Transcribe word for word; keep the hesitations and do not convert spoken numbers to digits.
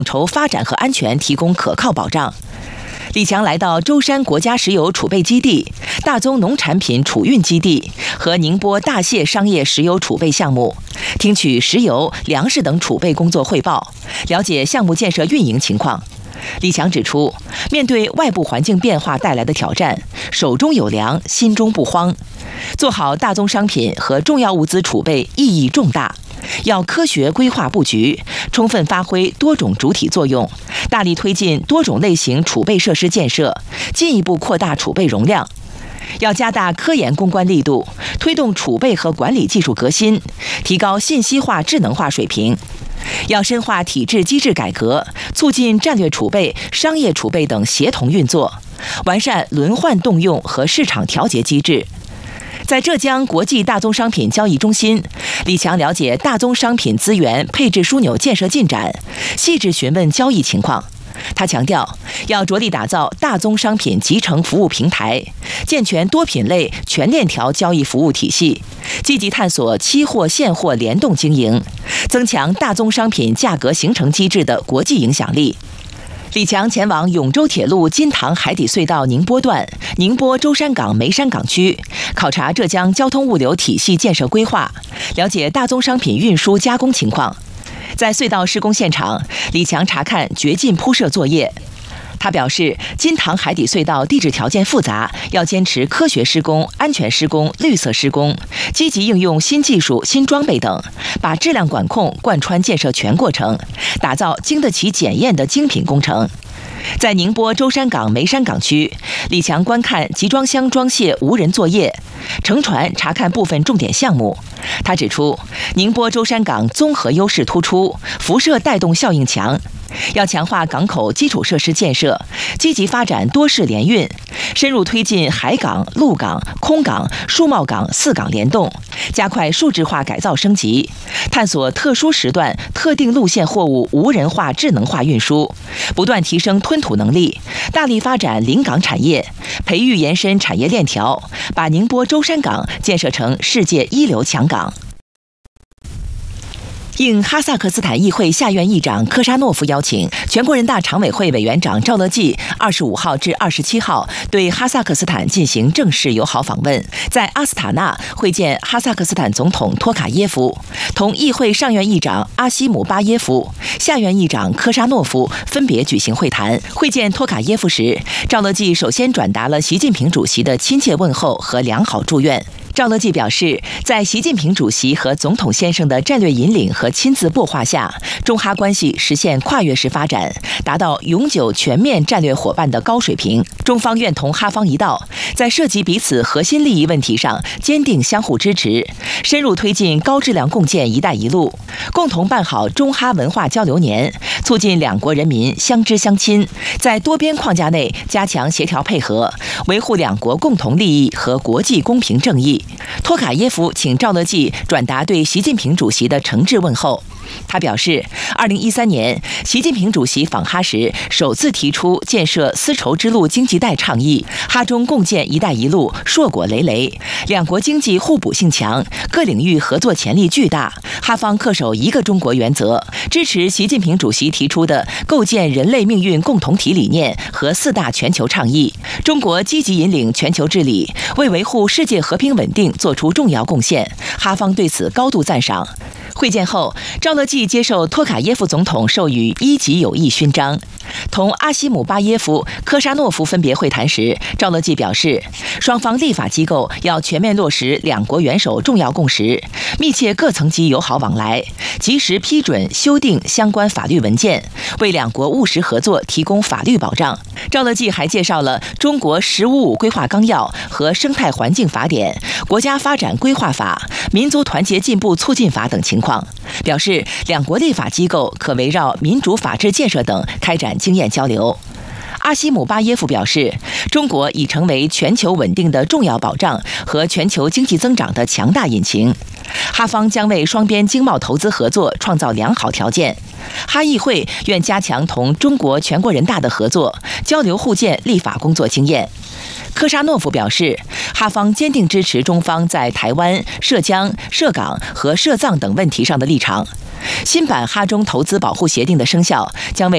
筹发展和安全提供可靠保障。李强来到舟山国家石油储备基地、大宗农产品储运基地和宁波大蟹商业石油储备项目，听取石油、粮食等储备工作汇报，了解项目建设运营情况。李强指出，面对外部环境变化带来的挑战，手中有粮，心中不慌。做好大宗商品和重要物资储备意义重大，要科学规划布局，充分发挥多种主体作用，大力推进多种类型储备设施建设，进一步扩大储备容量。要加大科研攻关力度，推动储备和管理技术革新，提高信息化智能化水平。要深化体制机制改革，促进战略储备、商业储备等协同运作，完善轮换动用和市场调节机制。在浙江国际大宗商品交易中心，李强了解大宗商品资源配置枢纽建设进展，细致询问交易情况。他强调，要着力打造大宗商品集成服务平台，健全多品类全链条交易服务体系，积极探索期货现货联动经营，增强大宗商品价格形成机制的国际影响力。李强前往永州铁路金塘海底隧道宁波段、宁波舟山港梅山港区，考察浙江交通物流体系建设规划，了解大宗商品运输加工情况。在隧道施工现场，李强查看掘进铺设作业。他表示，金塘海底隧道地质条件复杂，要坚持科学施工、安全施工、绿色施工，积极应用新技术、新装备等，把质量管控贯穿建设全过程，打造经得起检验的精品工程。在宁波舟山港梅山港区，李强观看集装箱装卸无人作业，乘船查看部分重点项目。他指出，宁波舟山港综合优势突出，辐射带动效应强，要强化港口基础设施建设，积极发展多式联运，深入推进海港、陆港、空港、数贸港四港联动，加快数字化改造升级，探索特殊时段、特定路线货物无人化、智能化运输，不断提升吞吐能力，大力发展临港产业，培育延伸产业链条，把宁波舟山港建设成世界一流强港。应哈萨克斯坦议会下院议长科沙诺夫邀请，全国人大常委会委员长赵乐际二十五号至二十七号对哈萨克斯坦进行正式友好访问，在阿斯塔纳会见哈萨克斯坦总统托卡耶夫，同议会上院议长阿西姆巴耶夫、下院议长科沙诺夫分别举行会谈。会见托卡耶夫时，赵乐际首先转达了习近平主席的亲切问候和良好祝愿。赵乐际表示，在习近平主席和总统先生的战略引领和亲自擘画下，中哈关系实现跨越式发展，达到永久全面战略伙伴的高水平。中方愿同哈方一道，在涉及彼此核心利益问题上坚定相互支持，深入推进高质量共建“一带一路”，共同办好中哈文化交流年，促进两国人民相知相亲，在多边框架内加强协调配合，维护两国共同利益和国际公平正义。托卡耶夫请赵乐际转达对习近平主席的诚挚问候。他表示，二零一三年习近平主席访哈时，首次提出建设丝绸之路经济带倡议，哈中共建“一带一路”硕果累累，两国经济互补性强，各领域合作潜力巨大。哈方恪守一个中国原则，支持习近平主席提出的构建人类命运共同体理念和四大全球倡议。中国积极引领全球治理，为维护世界和平稳定做出重要贡献，哈方对此高度赞赏。会见后，赵乐际接受托卡耶夫总统授予一级友谊勋章。同阿西姆巴耶夫、科沙诺夫分别会谈时，赵乐际表示，双方立法机构要全面落实两国元首重要共识，密切各层级友好往来，及时批准修订相关法律文件，为两国务实合作提供法律保障。赵乐际还介绍了中国“十五五”规划纲要和生态环境法典、国家发展规划法、民族团结进步促进法等情况，表示两国立法机构可围绕民主法治建设等开展经验交流。阿西姆巴耶夫表示，中国已成为全球稳定的重要保障和全球经济增长的强大引擎，哈方将为双边经贸投资合作创造良好条件。哈议会愿加强同中国全国人大的合作，交流互鉴立法工作经验。科沙诺夫表示，哈方坚定支持中方在台湾、涉疆、涉港和涉藏等问题上的立场。新版哈中投资保护协定的生效将为